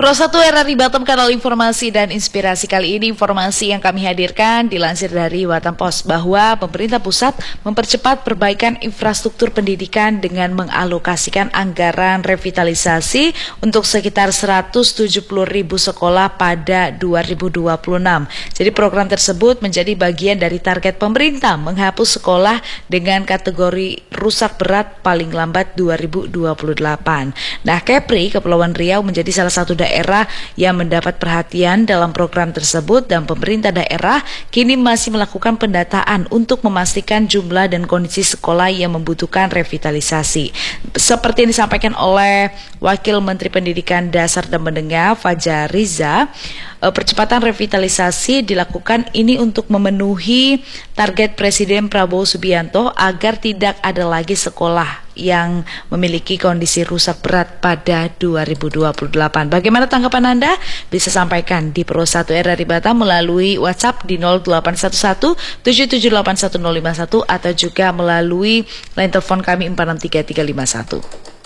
Pro 1 RRI Batam, kanal informasi dan inspirasi. Kali ini informasi yang kami hadirkan dilansir dari Batam Post bahwa pemerintah pusat mempercepat perbaikan infrastruktur pendidikan dengan mengalokasikan anggaran revitalisasi untuk sekitar 170.000 sekolah pada 2026. Jadi program tersebut menjadi bagian dari target pemerintah menghapus sekolah dengan kategori rusak berat paling lambat 2028. Nah, Kepri Kepulauan Riau menjadi salah satu daerah yang mendapat perhatian dalam program tersebut, dan pemerintah daerah kini masih melakukan pendataan untuk memastikan jumlah dan kondisi sekolah yang membutuhkan revitalisasi. Seperti yang disampaikan oleh Wakil Menteri Pendidikan Dasar dan Menengah Fajar Riza, percepatan revitalisasi dilakukan ini untuk memenuhi target Presiden Prabowo Subianto agar tidak ada lagi sekolah yang memiliki kondisi rusak berat pada 2028. Bagaimana tanggapan Anda? Bisa sampaikan di Pro 1 RRI Batam melalui WhatsApp di 0811 7781 051 atau juga melalui line telepon kami 463351.